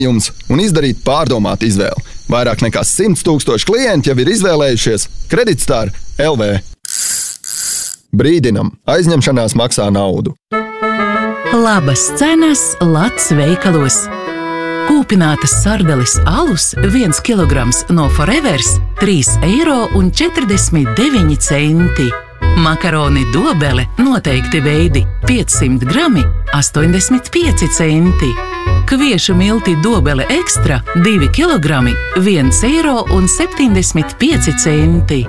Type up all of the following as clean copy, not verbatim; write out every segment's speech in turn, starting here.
jums un izdarīt pārdomātu izvēli. Vairāk nekā 100 000 klienti jau ir izvēlējušies Kreditstar LV. Brīdinam, aizņemšanās maksā naudu. Labas cenas Lats veikalos. Kūpinātas sardeles alus 1 kilograms no Forevers 3,49 €. Makaroni dobele noteikti veidi 500 grami 85 centi. Kviešu milti dobele ekstra 2 kilogrami 1,75 €.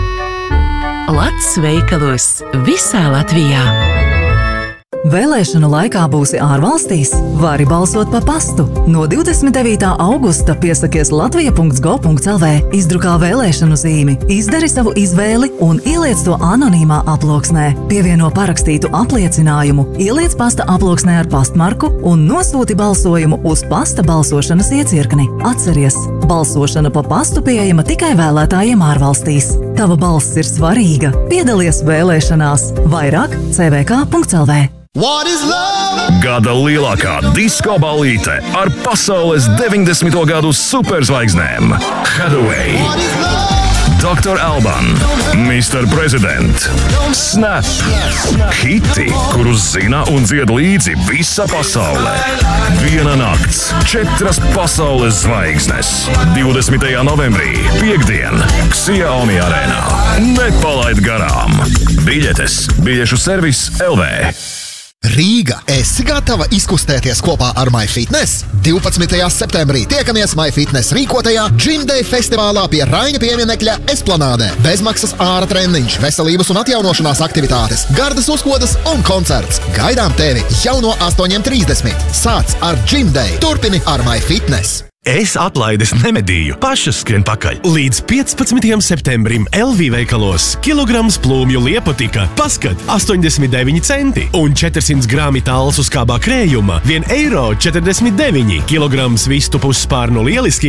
Lats veikalos visā Latvijā. Vēlēšanu laikā būsi ārvalstīs? Vari balsot pa pastu. No 29. augusta piesakies latvija.gov.lv, izdrukā vēlēšanu zīmi, izdari savu izvēli un ieliec to anonīmā aploksnē. Pievieno parakstītu apliecinājumu, ieliec pasta aploksnē ar pastmarku un nosūti balsojumu uz pasta balsošanas iecirkni. Atceries, balsošana pa pastu pieejama tikai vēlētājiem ārvalstīs. Tava balss ir svarīga. Piedalies vēlēšanās. Vairāk CVK.lv. Gada lielākā disko ballīte ar pasaules 90. gadu superzvaigznēm Hathaway, Dr. Alban, Mr. President, Snap, hiti, kurus zina un dzied līdzi visa pasaule. Viena nakts, 4 pasaules zvaigznes. 20. novembrī, piekdien, Xiaomi arēnā. Nepalaid garām! Biļetes, biļešu servis LV. Rīga, esi gatava izkustēties kopā ar MyFitness? 12. septembrī tiekamies MyFitness rīkotajā Gym Day festivālā pie Raņa pieminekļa Esplanādē. Bezmaksas āra treniņš, veselības un atjaunošanās aktivitātes, gardas uzkodas un koncerts. Gaidām tevi jau no 8:30. Sāc ar Gym Day, turpini ar MyFitness. Es atlaides nemedīju, pašas skrien pakaļ. Līdz 15. septembrim LV veikalos kilograms plūmju liepatika paskat 89 centi un 400 grami tāls uz kābā krējuma 1,49 €. Kilograms vistu pusspārnu lieliskie,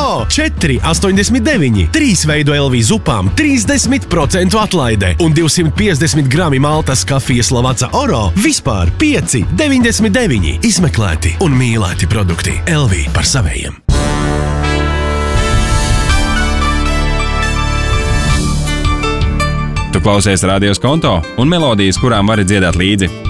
4,89 €. 3 veidu LV zupām 30% atlaide un 250 grami maltas kafijas Lavazza Oro vispār 5,99 €. Izmeklēti un mīlēti produkti LV par savējiem. Tu klausies Radio Skonto un melodijas, kurām vari dziedāt līdzi.